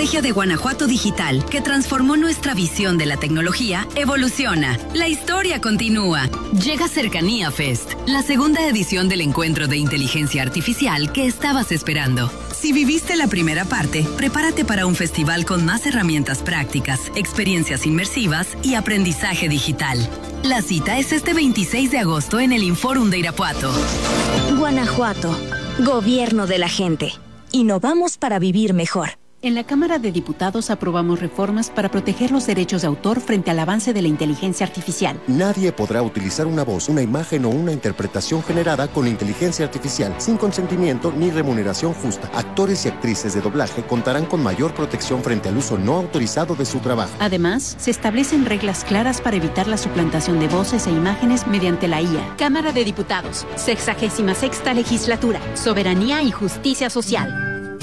estrategia de Guanajuato Digital, que transformó nuestra visión de la tecnología, evoluciona. La historia continúa. Llega Cercanía Fest, la segunda edición del encuentro de inteligencia artificial que estabas esperando. Si viviste la primera parte, prepárate para un festival con más herramientas prácticas, experiencias inmersivas y aprendizaje digital. La cita es este 26 de agosto en el Inforum de Irapuato. Guanajuato, gobierno de la gente. Innovamos para vivir mejor. En la Cámara de Diputados aprobamos reformas para proteger los derechos de autor frente al avance de la inteligencia artificial. Nadie podrá utilizar una voz, una imagen o una interpretación generada con inteligencia artificial sin consentimiento ni remuneración justa. Actores y actrices de doblaje contarán con mayor protección frente al uso no autorizado de su trabajo. Además, se establecen reglas claras para evitar la suplantación de voces e imágenes mediante la IA. Cámara de Diputados, 66ª Legislatura, Soberanía y Justicia Social.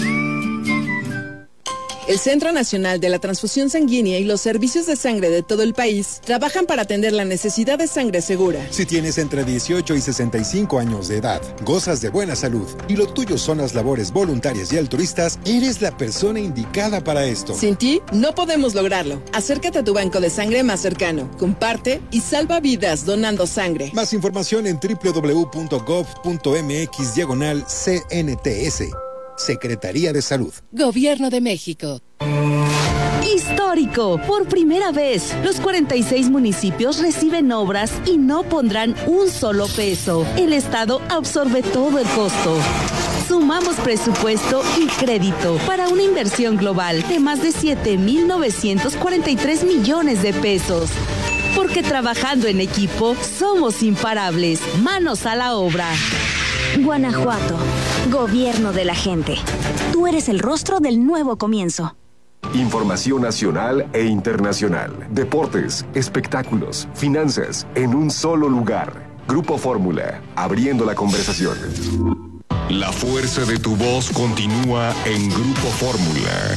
El Centro Nacional de la Transfusión Sanguínea y los servicios de sangre de todo el país trabajan para atender la necesidad de sangre segura. Si tienes entre 18 y 65 años de edad, gozas de buena salud y lo tuyo son las labores voluntarias y altruistas, eres la persona indicada para esto. Sin ti, no podemos lograrlo. Acércate a tu banco de sangre más cercano, comparte y salva vidas donando sangre. Más información en www.gov.mx/CNTS. Secretaría de Salud. Gobierno de México. Histórico. Por primera vez, los 46 municipios reciben obras y no pondrán un solo peso. El Estado absorbe todo el costo. Sumamos presupuesto y crédito para una inversión global de más de 7,943 millones de pesos. Porque trabajando en equipo, somos imparables. Manos a la obra. Guanajuato, gobierno de la gente. Tú eres el rostro del nuevo comienzo. Información nacional e internacional. Deportes, espectáculos, finanzas, en un solo lugar. Grupo Fórmula, abriendo la conversación. La fuerza de tu voz continúa en Grupo Fórmula.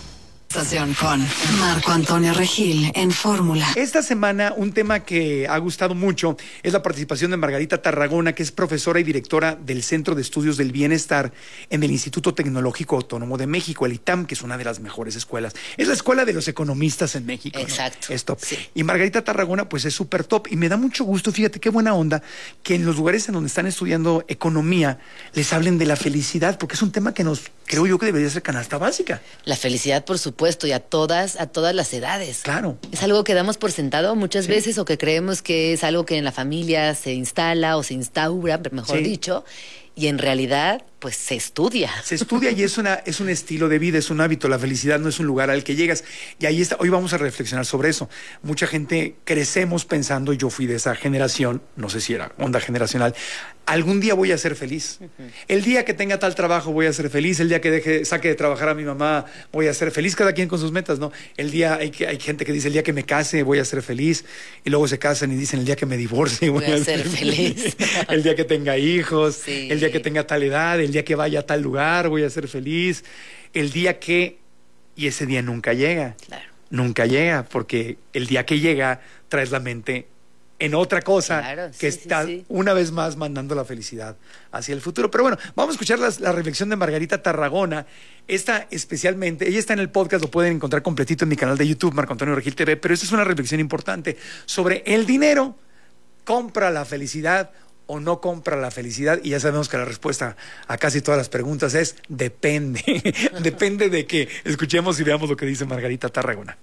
Con Marco Antonio Regil en Fórmula. Esta semana un tema que ha gustado mucho es la participación de Margarita Tarragona, que es profesora y directora del Centro de Estudios del Bienestar en el Instituto Tecnológico Autónomo de México, el ITAM, que es una de las mejores escuelas. Es la escuela de los economistas en México. Exacto. ¿No? Es top. Sí. Y Margarita Tarragona pues es súper top y me da mucho gusto, fíjate qué buena onda, que en los lugares en donde están estudiando economía les hablen de la felicidad, porque es un tema que creo yo que debería ser canasta básica. La felicidad, por supuesto, y a todas las edades. Claro. Es algo que damos por sentado muchas veces o que creemos que es algo que en la familia se instala o se instaura, mejor dicho, y en realidad pues se estudia. Se estudia y es un estilo de vida, es un hábito. La felicidad no es un lugar al que llegas. Y ahí está. Hoy vamos a reflexionar sobre eso. Mucha gente crecemos pensando, yo fui de esa generación, no sé si era onda generacional, algún día voy a ser feliz. El día que tenga tal trabajo voy a ser feliz. El día que saque de trabajar a mi mamá voy a ser feliz. Cada quien con sus metas, ¿no? Hay gente que dice, el día que me case voy a ser feliz. Y luego se casan y dicen, el día que me divorcie voy a ser feliz. El día que tenga hijos, el día que tenga tal edad, el día que vaya a tal lugar voy a ser feliz. El día que... Y ese día nunca llega. Claro. Nunca llega, porque el día que llega traes la mente en otra cosa que está una vez más mandando la felicidad hacia el futuro. Pero bueno, vamos a escuchar la reflexión de Margarita Tarragona. Esta especialmente, ella está en el podcast, lo pueden encontrar completito en mi canal de YouTube, Marco Antonio Regil TV, pero esta es una reflexión importante sobre el dinero. ¿Compra la felicidad o no compra la felicidad? Y ya sabemos que la respuesta a casi todas las preguntas es depende. Depende de que escuchemos y veamos lo que dice Margarita Tarragona.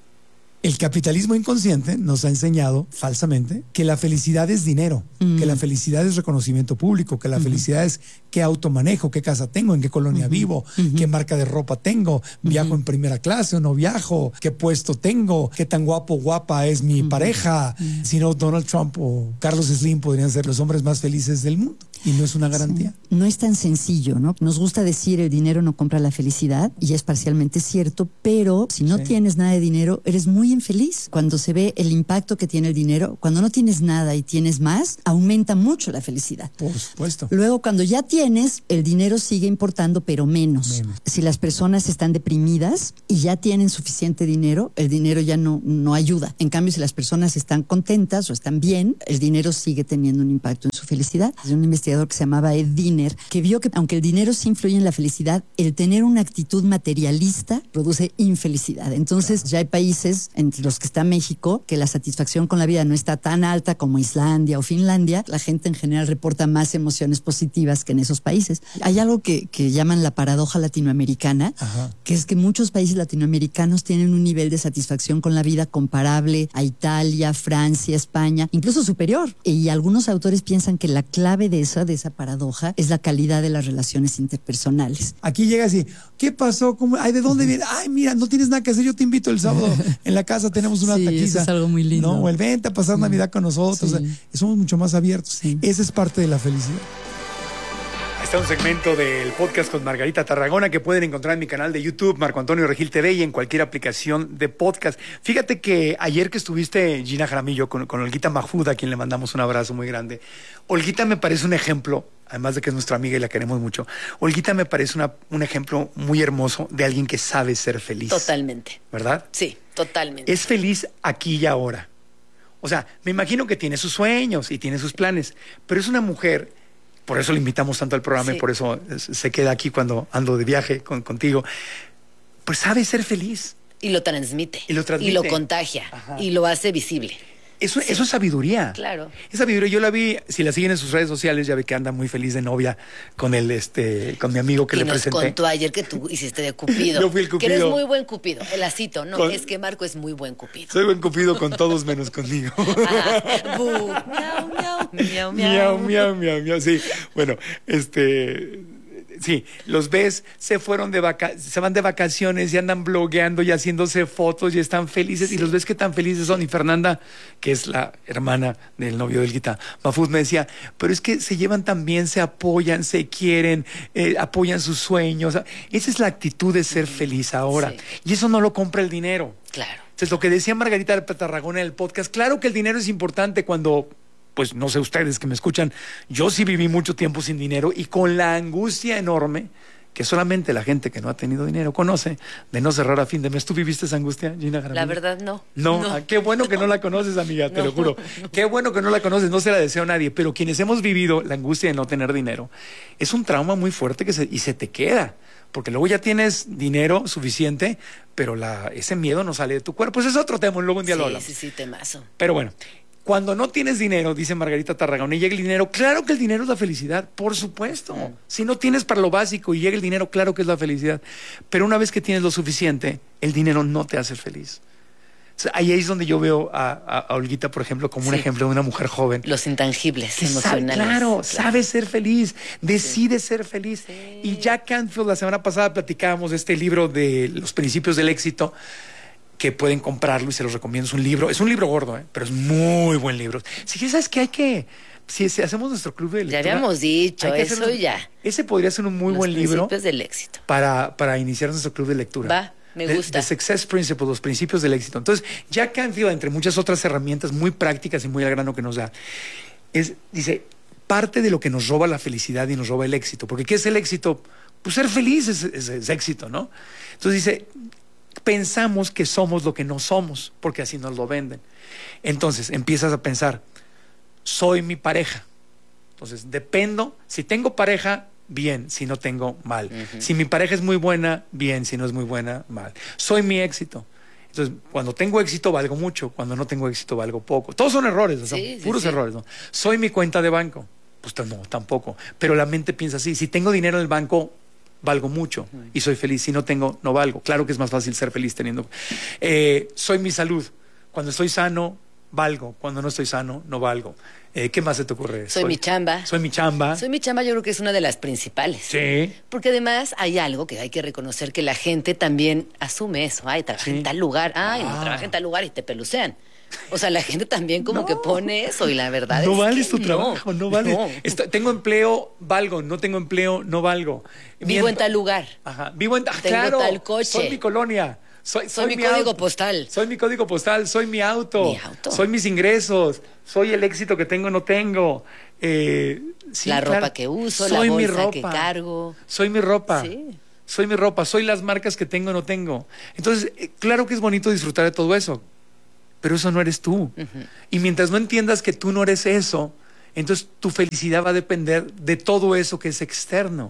El capitalismo inconsciente nos ha enseñado falsamente que la felicidad es dinero, que la felicidad es reconocimiento público, que la felicidad es qué auto manejo, qué casa tengo, en qué colonia vivo, qué marca de ropa tengo, viajo en primera clase o no viajo, qué puesto tengo, qué tan guapa es mi pareja. Si no, Donald Trump o Carlos Slim podrían ser los hombres más felices del mundo. Y no es una garantía. Sí. No es tan sencillo, ¿no? Nos gusta decir el dinero no compra la felicidad, y es parcialmente cierto, pero si no tienes nada de dinero, eres muy infeliz. Cuando se ve el impacto que tiene el dinero, cuando no tienes nada y tienes más, aumenta mucho la felicidad. Por supuesto. Luego, cuando ya tienes, el dinero sigue importando, pero menos. Si las personas están deprimidas y ya tienen suficiente dinero, el dinero ya no ayuda. En cambio, si las personas están contentas o están bien, el dinero sigue teniendo un impacto en su felicidad. Es una investigación investigador que se llamaba Ed Diner, que vio que aunque el dinero sí influye en la felicidad, el tener una actitud materialista produce infelicidad. Entonces ya hay países, entre los que está México, que la satisfacción con la vida no está tan alta como Islandia o Finlandia. La gente en general reporta más emociones positivas que en esos países. Hay algo que llaman la paradoja latinoamericana, que es que muchos países latinoamericanos tienen un nivel de satisfacción con la vida comparable a Italia, Francia, España, incluso superior. Y algunos autores piensan que la clave de esa paradoja es la calidad de las relaciones interpersonales. Aquí llegas y, ¿qué pasó? ¿Cómo? Ay, ¿de dónde viene? Ay, mira, no tienes nada que hacer, yo te invito el sábado. En la casa tenemos una taquiza. Eso es algo muy lindo. No, o el vente a pasar Navidad con nosotros. Sí. O sea, somos mucho más abiertos. Sí. Esa es parte de la felicidad. Está un segmento del podcast con Margarita Tarragona que pueden encontrar en mi canal de YouTube, Marco Antonio Regil TV, y en cualquier aplicación de podcast. Fíjate que ayer que estuviste, Gina Jaramillo, con Olguita Mahfoud, a quien le mandamos un abrazo muy grande. Olguita me parece un ejemplo, además de que es nuestra amiga y la queremos mucho. Olguita me parece un ejemplo muy hermoso de alguien que sabe ser feliz. Totalmente. ¿Verdad? Sí, totalmente. Es feliz aquí y ahora. O sea, me imagino que tiene sus sueños y tiene sus planes, pero es una mujer. Por eso le invitamos tanto al programa, sí. Y por eso se queda aquí cuando ando de viaje contigo. Pues sabe ser feliz. Y lo transmite. Y lo contagia. Ajá. Y lo hace visible. Eso es sabiduría. Claro. Es sabiduría. Yo la vi, si la siguen en sus redes sociales, ya ve que anda muy feliz de novia con con mi amigo que le presenté. Y nos contó ayer que tú hiciste de Cupido. Yo fui el Cupido. Que eres muy buen Cupido. El lacito, no, es que Marco es muy buen Cupido. Soy buen Cupido con todos menos conmigo. Miau, miau, miau, miau. Miau, miau, miau, miau. Sí, bueno, sí, los ves, se van de vacaciones y andan blogueando y haciéndose fotos y están felices, sí. Y los ves que tan felices son. Y Fernanda, que es la hermana del novio del Guita Mahfoud, me decía, pero es que se llevan tan bien, se apoyan, se quieren, apoyan sus sueños. Esa es la actitud de ser feliz ahora. Sí. Y eso no lo compra el dinero. Claro. Entonces, lo que decía Margarita Tarragona en el podcast, claro que el dinero es importante cuando... Pues no sé ustedes que me escuchan, yo sí viví mucho tiempo sin dinero y con la angustia enorme que solamente la gente que no ha tenido dinero conoce, de no cerrar a fin de mes. ¿Tú viviste esa angustia, Gina Jaramillo? La verdad, no. No. Qué bueno que no la conoces, amiga, te lo juro. Qué bueno que no la conoces, no se la deseo a nadie, pero quienes hemos vivido la angustia de no tener dinero, es un trauma muy fuerte y se te queda. Porque luego ya tienes dinero suficiente, pero ese miedo no sale de tu cuerpo. Pues es otro tema, luego un día lo hablamos. Sí, temazo. Pero bueno, cuando no tienes dinero, dice Margarita Tarragona, y llega el dinero, claro que el dinero es la felicidad, por supuesto. Si no tienes para lo básico y llega el dinero, claro que es la felicidad. Pero una vez que tienes lo suficiente, el dinero no te hace feliz. O sea, ahí es donde yo veo a Olguita, por ejemplo, como un ejemplo de una mujer joven. Los intangibles emocionales. Claro, sabe ser feliz, decide ser feliz. Sí. Y Jack Canfield, la semana pasada platicábamos de este libro de Los Principios del Éxito, que pueden comprarlo y se los recomiendo. Es un libro gordo, pero es muy buen libro. Si sabes que si hacemos nuestro club de lectura, ya habíamos dicho eso ya. Ese podría ser un muy buen libro. Los Principios del Éxito. Para iniciar nuestro club de lectura. Va, me gusta. The Success Principles, los principios del éxito. Entonces, Jack Canfield, entre muchas otras herramientas muy prácticas y muy al grano que nos da, dice, parte de lo que nos roba la felicidad y nos roba el éxito. Porque ¿qué es el éxito? Pues ser feliz es éxito, ¿no? Entonces dice, pensamos que somos lo que no somos, porque así nos lo venden. Entonces empiezas a pensar, soy mi pareja. Entonces dependo, si tengo pareja, bien, si no tengo, mal. Si mi pareja es muy buena, bien, si no es muy buena, mal. Soy mi éxito. Entonces, cuando tengo éxito valgo mucho, cuando no tengo éxito valgo poco. Todos son errores, son puros errores, ¿no? Soy mi cuenta de banco. Pues no, tampoco. Pero la mente piensa así, si tengo dinero en el banco, valgo mucho y soy feliz. Si no tengo, no valgo. Claro que es más fácil ser feliz teniendo. Soy mi salud. Cuando estoy sano, valgo. Cuando no estoy sano, no valgo. ¿Qué más se te ocurre? Soy mi chamba. Soy mi chamba. Soy mi chamba, yo creo que es una de las principales. Sí. Porque además hay algo que hay que reconocer, que la gente también asume eso. Ay, trabaja en tal lugar. Ay, no trabaja en tal lugar y te pelucean. O sea, la gente también como que pone eso, y la verdad no es vales que tu trabajo, no vales. No. Tengo empleo, valgo. No tengo empleo, no valgo. Vivo en tal lugar. Ajá. Vivo en tengo claro, tal coche. Soy mi colonia. Soy mi código postal. Soy mi código postal, soy mi auto. Soy mis ingresos. Soy el éxito que tengo o no tengo. Sí, la ropa que uso, soy la bolsa mi ropa que cargo. Soy mi ropa. Sí. Soy mi ropa. Soy las marcas que tengo o no tengo. Entonces, claro que es bonito disfrutar de todo eso. Pero eso no eres tú. Y mientras no entiendas que tú no eres eso, Entonces tu felicidad va a depender de todo eso que es externo.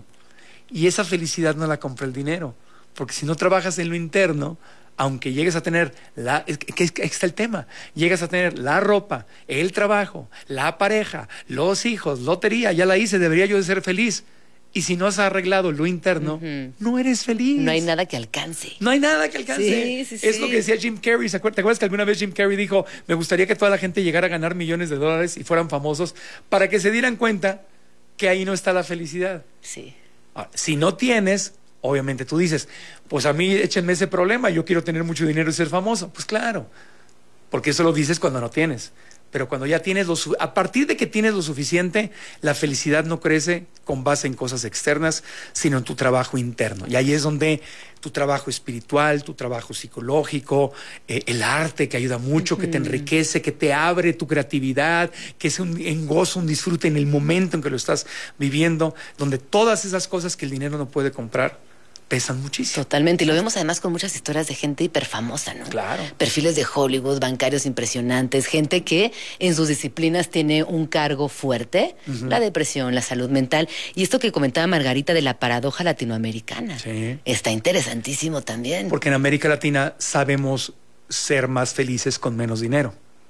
Y esa felicidad no la compra el dinero. Porque si no trabajas en lo interno, aunque llegues a tener que está el tema, llegas a tener la ropa, el trabajo, la pareja, los hijos, lotería, ya la hice, debería yo de ser feliz. Y si no has arreglado lo interno, no eres feliz. No hay nada que alcance. No hay nada que alcance. Sí. Es lo que decía Jim Carrey. ¿Te acuerdas que alguna vez Jim Carrey dijo, me gustaría que toda la gente llegara a ganar millones de dólares y fueran famosos para que se dieran cuenta que ahí no está la felicidad? Sí. Ahora, si no tienes, obviamente tú dices, pues a mí échenme ese problema, yo quiero tener mucho dinero y ser famoso. Pues claro, porque eso lo dices cuando no tienes. Pero cuando ya tienes a partir de que tienes lo suficiente, la felicidad no crece con base en cosas externas, sino en tu trabajo interno. Y ahí es donde tu trabajo espiritual, tu trabajo psicológico, el arte que ayuda mucho, que te enriquece, que te abre tu creatividad, que es un gozo, un disfrute en el momento en que lo estás viviendo, donde todas esas cosas que el dinero no puede comprar pesan muchísimo. Totalmente, y lo vemos además con muchas historias de gente hiperfamosa, ¿no? Claro. Perfiles de Hollywood, bancarios impresionantes, gente que en sus disciplinas tiene un cargo fuerte, la depresión, la salud mental, y esto que comentaba Margarita de la paradoja latinoamericana. Sí. Está interesantísimo también. Porque en América Latina sabemos ser más felices con menos dinero.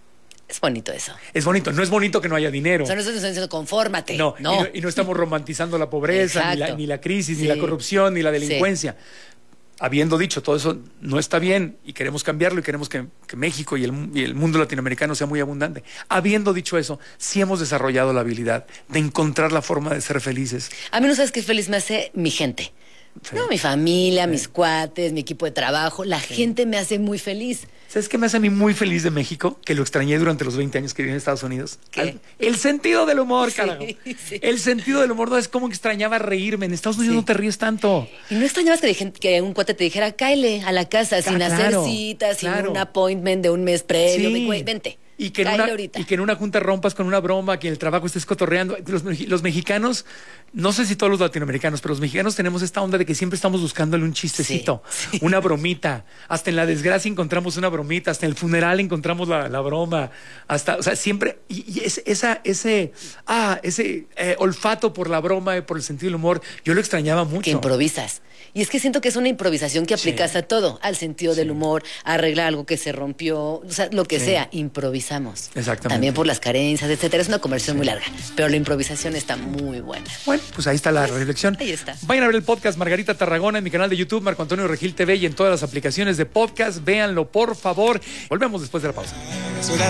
Es bonito eso. Es bonito. No es bonito que no haya dinero. O sea, no estamos diciendo confórmate. No. Y no estamos romantizando la pobreza, ni la crisis, ni la corrupción, ni la delincuencia. Sí. Habiendo dicho todo eso, no está bien y queremos cambiarlo y queremos que México y el mundo latinoamericano sea muy abundante. Habiendo dicho eso, sí hemos desarrollado la habilidad de encontrar la forma de ser felices. A mí no sabes qué feliz me hace mi gente. Sí. No, mi familia, mis cuates, mi equipo de trabajo. La gente me hace muy feliz. ¿Sabes qué me hace a mí muy feliz de México? Que lo extrañé durante los 20 años que viví en Estados Unidos. ¿Qué? El sentido del humor, carajo. Sí. El sentido del humor, no es como que extrañaba reírme. En Estados Unidos no te ríes tanto. Y no extrañabas que un cuate te dijera, cáele a la casa sin hacer citas, sin un appointment de un mes previo. Güey, vente. Y que en una junta rompas con una broma, que en el trabajo estés cotorreando. Los mexicanos, no sé si todos los latinoamericanos, pero los mexicanos tenemos esta onda de que siempre estamos buscándole un chistecito, una bromita. Hasta en la desgracia encontramos una bromita, hasta en el funeral encontramos la broma. O sea, siempre. Y ese olfato por la broma, por el sentido del humor, yo lo extrañaba mucho. Que improvisas. Y es que siento que es una improvisación que aplicas a todo, al sentido del humor, a arreglar algo que se rompió, o sea, lo que sea, improvisamos. Exactamente. También por las carencias, etcétera. Es una conversación muy larga, pero la improvisación está muy buena. Bueno, pues ahí está la reflexión. Ahí está. Vayan a ver el podcast Margarita Tarragona en mi canal de YouTube, Marco Antonio Regil TV, y en todas las aplicaciones de podcast. Véanlo, por favor. Volvemos después de la pausa.